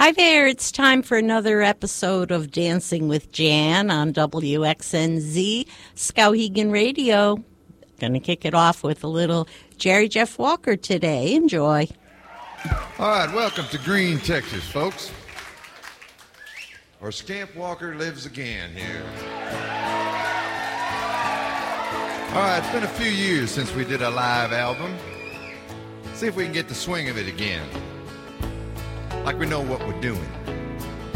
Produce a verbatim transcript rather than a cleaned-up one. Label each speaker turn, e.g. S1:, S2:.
S1: Hi there, it's time for another episode of Dancing with Jan on W X N Z, Skowhegan Radio. Going to kick it off with a little Jerry Jeff Walker today. Enjoy.
S2: All right, welcome to Green, Texas, folks. Or Scamp Walker lives again here. All right, it's been a few years since we did a live album. See if we can get the swing of it again. Like we know what we're doing.